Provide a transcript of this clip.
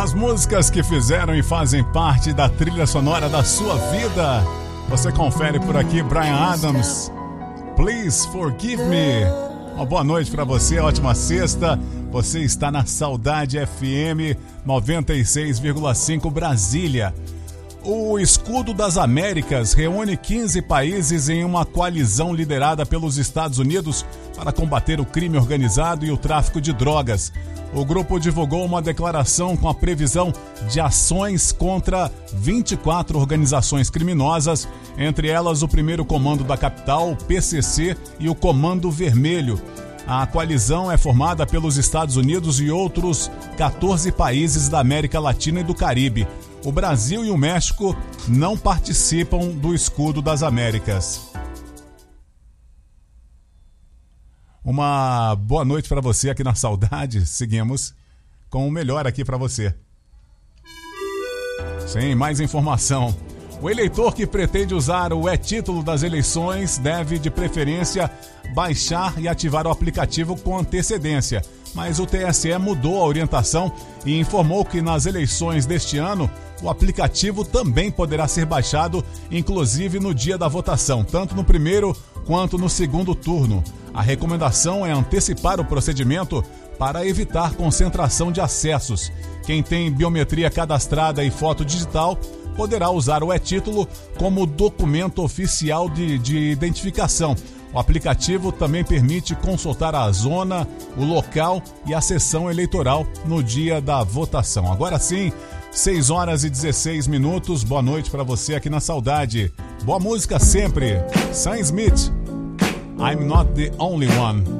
As músicas que fizeram e fazem parte da trilha sonora da sua vida. Você confere por aqui, Bryan Adams, Please Forgive Me. Uma boa noite para você, ótima sexta. Você está na Saudade FM 96,5 Brasília. O Escudo das Américas reúne 15 países em uma coalizão liderada pelos Estados Unidos para combater o crime organizado e o tráfico de drogas. O grupo divulgou uma declaração com a previsão de ações contra 24 organizações criminosas, entre elas o Primeiro Comando da Capital, o PCC e o Comando Vermelho. A coalizão é formada pelos Estados Unidos e outros 14 países da América Latina e do Caribe. O Brasil e o México não participam do Escudo das Américas. Uma boa noite para você aqui na Saudade. Seguimos com o melhor aqui para você. Sim, mais informação. O eleitor que pretende usar o e-título das eleições deve, de preferência, baixar e ativar o aplicativo com antecedência. Mas o TSE mudou a orientação e informou que nas eleições deste ano, o aplicativo também poderá ser baixado, inclusive no dia da votação, tanto no primeiro quanto no segundo turno. A recomendação é antecipar o procedimento para evitar concentração de acessos. Quem tem biometria cadastrada e foto digital poderá usar o e-título como documento oficial de identificação. O aplicativo também permite consultar a zona, o local e a sessão eleitoral no dia da votação. Agora sim, 6 horas e 16 minutos. Boa noite para você aqui na Saudade. Boa música sempre. Sam Smith, I'm Not the Only One.